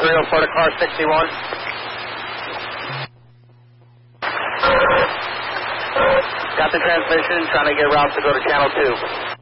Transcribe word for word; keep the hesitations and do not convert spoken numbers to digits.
material for the car sixty-one. Got the transmission, trying to get route to go to channel two.